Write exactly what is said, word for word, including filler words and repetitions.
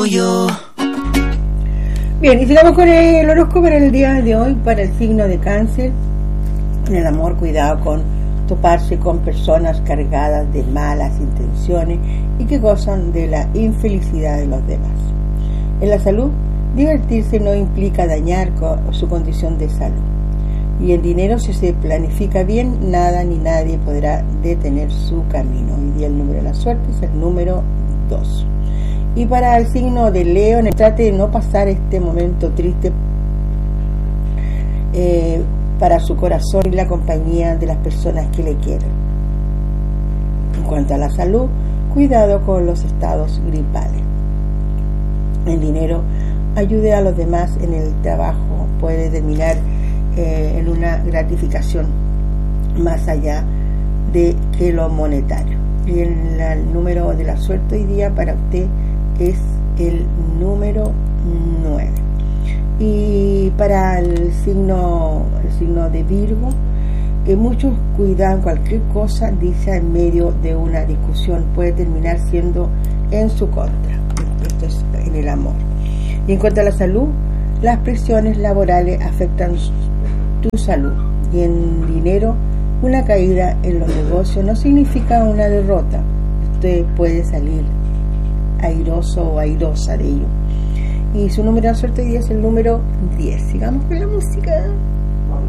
Yo. Bien, y sigamos con el horóscopo para el día de hoy para el signo de Cáncer. En el amor, cuidado con toparse con personas cargadas de malas intenciones y que gozan de la infelicidad de los demás. En la salud, divertirse no implica dañar su condición de salud. Y en dinero, si se planifica bien, nada ni nadie podrá detener su camino. Hoy día el número de la suerte es el número dos. Y para el signo de Leo, trate de no pasar este momento triste eh, para su corazón y la compañía de las personas que le quieren. En cuanto a la salud, cuidado con los estados gripales. En dinero, ayude a los demás en el trabajo, puede terminar eh, en una gratificación más allá de que lo monetario. Y el, el número de la suerte hoy día para usted es el número nueve. Y para el signo el signo de Virgo, que muchos cuidan cualquier cosa dicha en medio de una discusión, puede terminar siendo en su contra. Esto es en el amor. Y en cuanto a la salud, las presiones laborales afectan tu salud. Y en dinero, una caída en los negocios no significa una derrota. Usted puede salir airoso o airosa de ello. Y su número de suerte hoy día es el número diez. Sigamos con la música.